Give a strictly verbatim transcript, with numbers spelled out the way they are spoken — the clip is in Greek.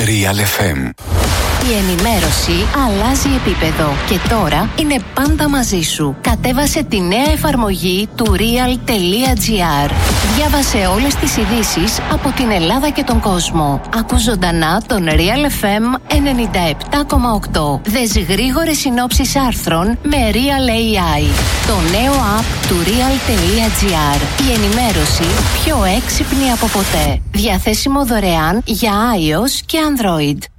Real εφ εμ. Η ενημέρωση αλλάζει επίπεδο και τώρα είναι πάντα μαζί σου. Κατέβασε τη νέα εφαρμογή του real.gr. Διάβασε όλες τις ειδήσεις από την Ελλάδα και τον κόσμο. Ακού ζωντανά τον Real εφ εμ ενενήντα επτά κόμμα οκτώ. Δες γρήγορες συνόψεις άρθρων με Real έι άι. Το νέο app του real.gr. Η ενημέρωση πιο έξυπνη από ποτέ. Διαθέσιμο δωρεάν για iOS και Android.